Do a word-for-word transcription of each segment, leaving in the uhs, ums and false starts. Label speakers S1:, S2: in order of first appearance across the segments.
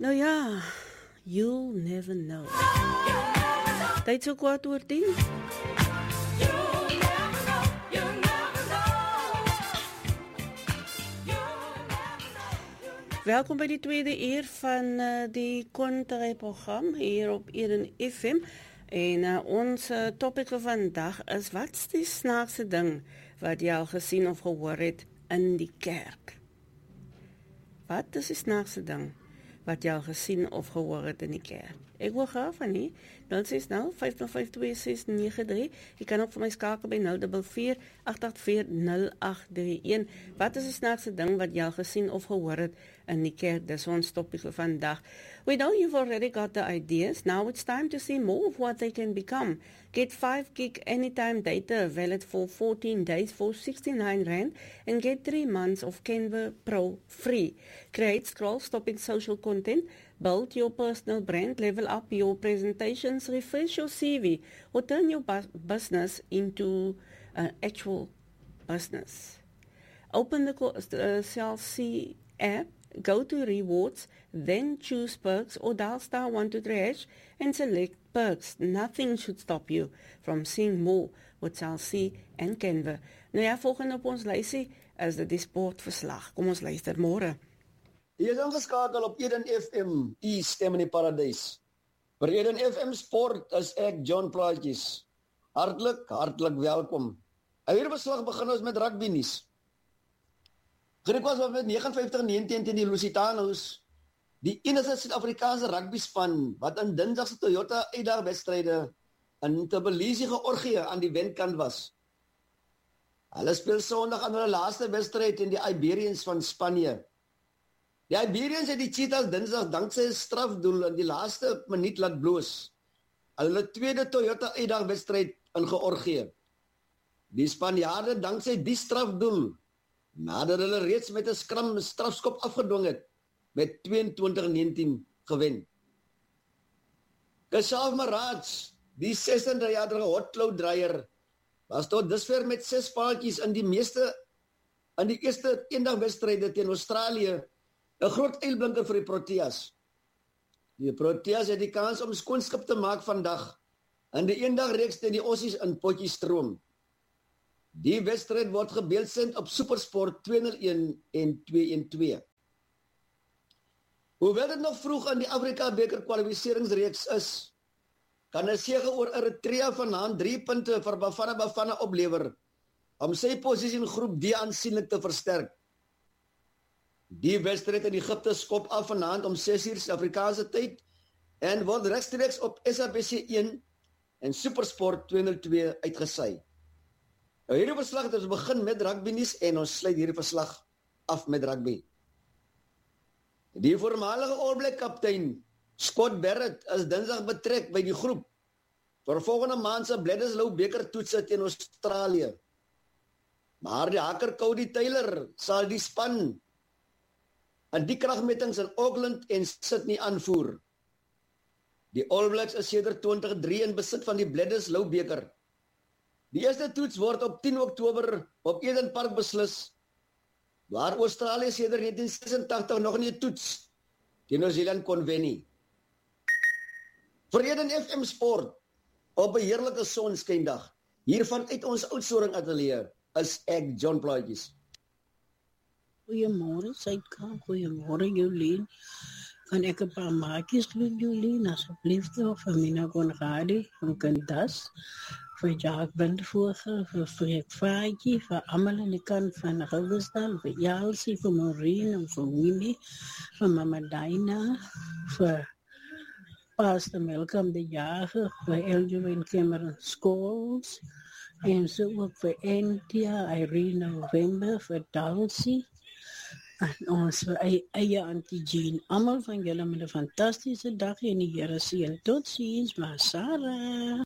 S1: Nou ja, you'll never know. Tyd so kwart oor tien. Welkom by die tweede uur van uh, die Konterij-program hier op Eden F M. En uh, ons uh, topic vir vandag is, wat is die snaakste ding wat jy al gesien of gehoor het in die kerk? Wat is die snaakste ding wat jy al gesien of gehoor het in die kerk? Ek wil graag van nie, nul ses nul, vyf nul vyf, twee ses nege drie. Jy kan ook vir my skakel by nul vier vier, agt agt vier, nul agt drie een. Wat is die snaakste ding wat jy al gesien of gehoor het in die kerk? Dis ons topic vir vandag. We know you've already got the ideas. Now it's time to see more of what they can become. Get five gig anytime data valid for fourteen days for sixty-nine rand and get three months of Canva Pro free. Create scroll-stopping social content, build your personal brand, level up your presentations, refresh your C V, or turn your bu- business into an actual business. Open the uh, Cell C app, go to rewards, then choose perks or dial star one two three hash and select perks. Nothing should stop you from seeing more with Cell C en Canva. Nou ja, volgende op ons lysie is dit die sportverslag. Kom ons luister môre.
S2: Jy is ingeskakel op Eden F M, die stem in die paradys. Vir Eden F M Sport is ek John Plaatjes. Hartlik, hartlik welkom. Hierdie beslag begin ons met rugby nuus. Griekwas was met vyfennegentig negentien teen die Lusitanos, die enigste Suid-Afrikaanse rugby span wat in Dinsdag se Toyota uitdagwedstryde in Tbilisi georgie aan die wenkant was. Hulle speel Sondag aan hulle laaste wedstryd teen die Iberians van Spanje. Die Iberians het die Cheetahs Dinsdag danksy 'n strafdoel in die laaste minuut laat bloos. Hulle tweede Toyota uitdagwedstryd in Georgië. Die Spanjaarde danksy die strafdoel nadat hulle reeds met 'n skram strafskop afgedwing het, met tweeëntwintig negentien gewen. Keshav Maharaj, die sesentwintigjarige hotklou-dryer, was tot dusver met ses paaltjies in die meeste in die eerste eendagwedstryde teen Australië 'n groot eilblinker vir die Proteas. Die Proteas het die kans om skoonskip te maak vandag in die eendagreeks teen die Aussies in Potchefstroom. Die wedstryd word gebeeldsend op Supersport twee nul een en twee een twee. Hoewel dit nog vroeg in die Afrika beker kwalifikasieringsreeks is, kan 'n sege oor Eritrea vanaand drie punte vir Bafana Bafana oplewer om sy posisie in groep D aansienlik te versterk. Die wedstryd in Egipte skop af vanaand om ses uur Suid-Afrikaanse tyd en word regstreeks op S A B C een en Supersport twee nul twee uitgesaai. Nou hierdie verslag het ons begin met rugby nuus en ons sluit hierdie verslag af met rugby. Die voormalige All Black kaptein Scott Barrett is Dinsdag betrek by die groep vir volgende maand se Bledisloe beker toetse teen Australië. Maar die hakker Cody Taylor sal die span en die kragmetings in Auckland en Sydney aanvoer. Die All Blacks is sedert twintig drie in besit van die Bledisloe beker. Die eerste toets word op tien Oktober op Eden Park beslis, waar Australië sedert negentien sesentagtig nog nie toets teen Nieu-Seeland kon wen nie. Vir Eden F M Sport op 'n heerlike sonskyndag, hiervan uit ons Oudtshoorn ateljee, is ek John Plaatjes.
S3: Goeiemôre, Suidkamp. Goeiemôre, Jolien. Kan ek 'n paar maatjies doen, Jolien, asseblief, vir Mina Konradi van Kandas, vir Jacques Windvoogel, vir Freek Vaatjie, vir almal aan die kant van Riversdal, vir Jalsie, vir Maureen en vir Winnie, vir Mama Dina, vir Pastor Malcolm de Jager, vir Elgewin Cameron Scholes, en so ook vir Antia, Irene November, vir Dulcie, en ons vir eie, eie Auntie Jean. Almal van julle met 'n fantastiese dag en die Here seën. Totsiens, maar Sarah.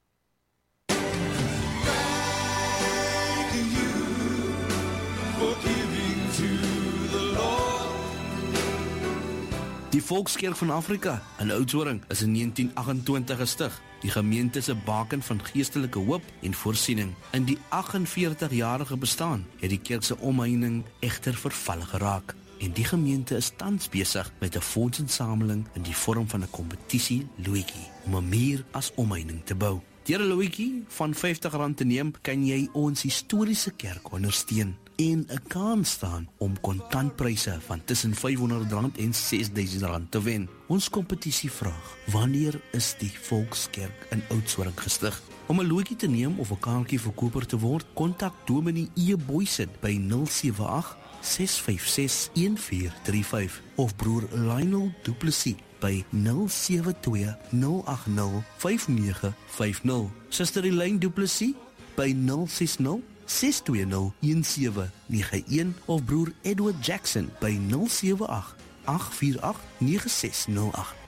S4: Die Volkskerk van Afrika in Oudtshoorn is in negentien agt-en-twintig gestig. Die gemeente se baken van geestelike hoop en voorsiening. In die agt en veertig jarige bestaan het die kerk se omheining egter verval geraak. en die gemeente is tans besig met 'n fondsinsameling in die vorm van 'n kompetisie loetjie om 'n muur as omheining te bou. Deur 'n loetjie van vyftig rand te neem, kan jy ons historiese kerk ondersteun en 'n kans staan om kontantpryse van tussen vyfhonderd rand en ses duisend rand te wen. Ons kompetisie vraag: wanneer is die Volkskerk in Oudtshoorn gestig? Om 'n loetjie te neem of 'n kaartjie verkoper te word, kontak Dominee E. Boysen by nul sewe agt, ses vyf ses, een vier drie vyf of broer Lionel Du Plessis by nul sewe twee, nul agt nul, vyf nege vyf nul. Suster Elaine Du Plessis by nul ses nul, ses twee nul, een sewe nege een of broer Edward Jackson by nul sewe agt, agt vier agt, nege ses nul agt.